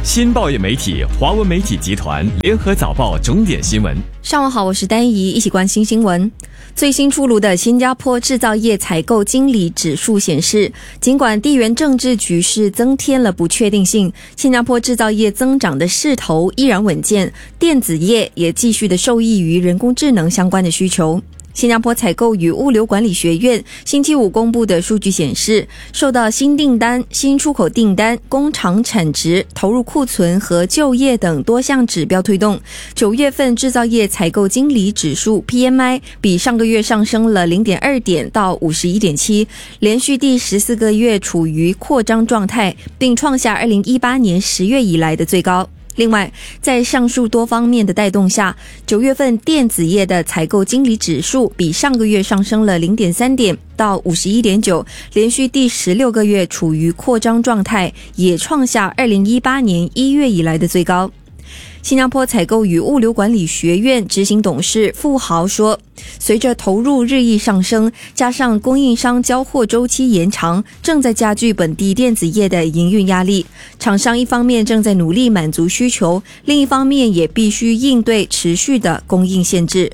新报业媒体华文媒体集团联合早报重点新闻。 上午好，我是丹怡，一起关心新闻。最新出炉的新加坡制造业采购经理指数显示，尽管地缘政治局势增添了不确定性，新加坡制造业增长的势头依然稳健，电子业也继续的受益于人工智能相关的需求。新加坡采购与物流管理学院星期五公布的数据显示，受到新订单、新出口订单、工厂产值、投入库存和就业等多项指标推动，9月份制造业采购经理指数 PMI 比上个月上升了 0.2 点到 51.7， 连续第14个月处于扩张状态，并创下2018年10月以来的最高。另外，在上述多方面的带动下，9月份电子业的采购经理指数比上个月上升了 0.3 点到 51.9， 连续第16个月处于扩张状态，也创下2018年1月以来的最高。新加坡采购与物流管理学院执行董事傅豪说，随着投入日益上升，加上供应商交货周期延长，正在加剧本地电子业的营运压力。厂商一方面正在努力满足需求，另一方面也必须应对持续的供应限制。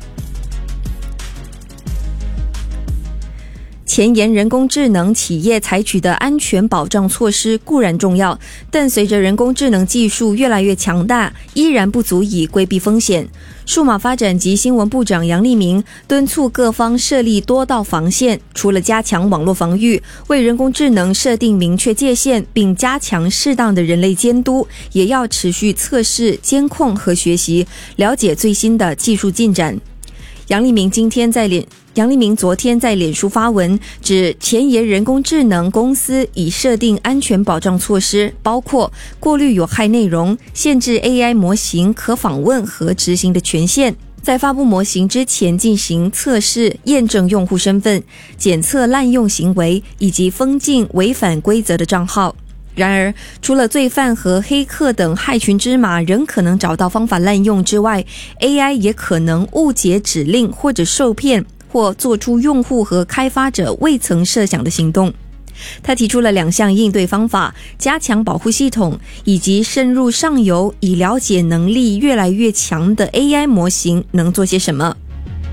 前沿人工智能企业采取的安全保障措施固然重要，但随着人工智能技术越来越强大，依然不足以规避风险。数码发展及新闻部长杨立明敦促各方设立多道防线，除了加强网络防御，为人工智能设定明确界限，并加强适当的人类监督，也要持续测试、监控和学习，了解最新的技术进展。杨立明昨天在脸书发文，指前沿人工智能公司已设定安全保障措施，包括过滤有害内容、限制 AI 模型可访问和执行的权限，在发布模型之前进行测试，验证用户身份，检测滥用行为，以及封禁违反规则的账号。然而，除了罪犯和黑客等害群之马仍可能找到方法滥用之外， AI 也可能误解指令或者受骗，或做出用户和开发者未曾设想的行动。他提出了2项应对方法，加强保护系统，以及深入上游，以了解能力越来越强的 AI 模型能做些什么。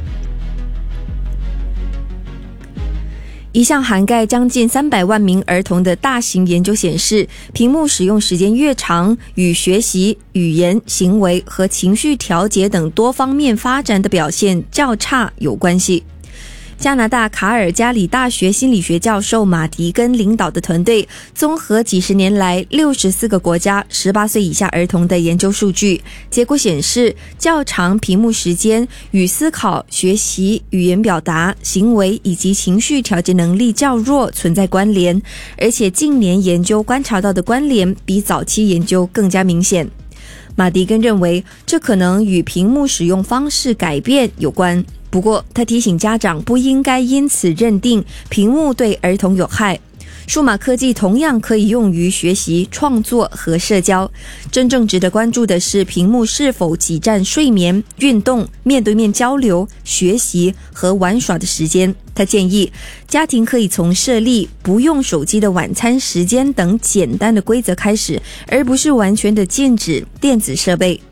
一项涵盖将近300万名儿童的大型研究显示，屏幕使用时间越长，与学习、语言、行为和情绪调节等多方面发展的表现较差有关系。加拿大卡尔加里大学心理学教授马迪根领导的团队综合几十年来64个国家18岁以下儿童的研究数据，结果显示，较长屏幕时间与思考、学习、语言表达、行为以及情绪调节能力较弱存在关联，而且近年研究观察到的关联比早期研究更加明显。马迪根认为，这可能与屏幕使用方式改变有关。不过，他提醒家长不应该因此认定屏幕对儿童有害。数码科技同样可以用于学习、创作和社交。真正值得关注的是屏幕是否挤占睡眠、运动、面对面交流、学习和玩耍的时间。他建议家庭可以从设立不用手机的晚餐时间等简单的规则开始，而不是完全的禁止电子设备。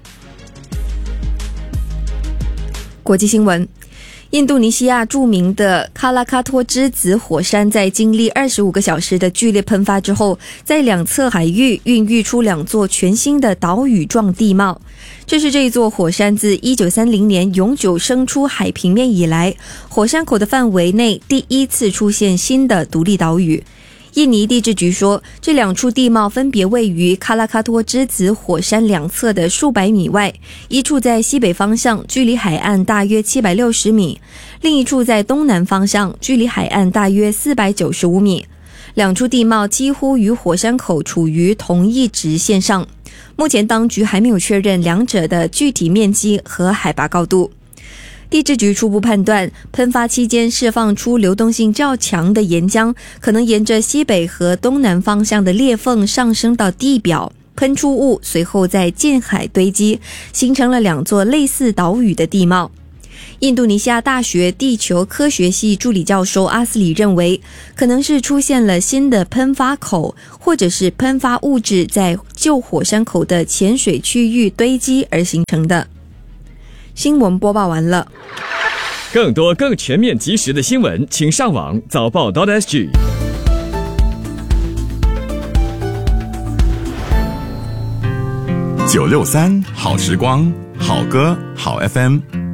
国际新闻，印度尼西亚著名的喀拉喀托之子火山在经历25个小时的剧烈喷发之后，在2侧海域孕育出2座全新的岛屿状地貌。这是这一座火山自1930年永久升出海平面以来，火山口的范围内第一次出现新的独立岛屿。印尼地质局说，这2处地貌分别位于喀拉喀托之子火山2侧的数百米外，一处在西北方向，距离海岸大约760米，另一处在东南方向，距离海岸大约495米。2处地貌几乎与火山口处于同一直线上。目前当局还没有确认2者的具体面积和海拔高度。地质局初步判断，喷发期间释放出流动性较强的岩浆，可能沿着西北和东南方向的裂缝上升到地表，喷出物随后在近海堆积，形成了2座类似岛屿的地貌。 印度尼西亚大学地球科学系助理教授阿斯里认为，可能是出现了新的喷发口，或者是喷发物质在旧火山口的浅水区域堆积而形成的。新闻播报完了。 更多更全面及时的新闻，请上网早报.sg。 963好时光，好歌好 FM。